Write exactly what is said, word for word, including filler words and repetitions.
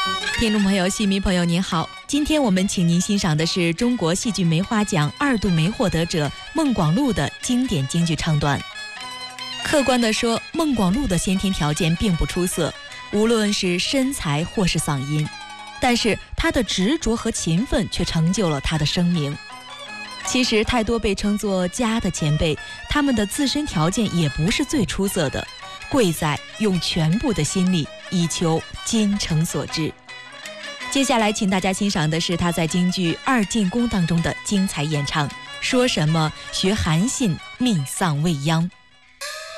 听众朋友、戏迷朋友您好，今天我们请您欣赏的是中国戏剧梅花奖二度梅获得者孟广禄的经典京剧唱段。客观地说，孟广禄的先天条件并不出色，无论是身材或是嗓音，但是他的执着和勤奋却成就了他的声名。其实太多被称作家的前辈，他们的自身条件也不是最出色的，贵在用全部的心力以求精诚所至。接下来请大家欣赏的是他在京剧《二进宫》当中的精彩演唱，说什么学韩信命丧未央。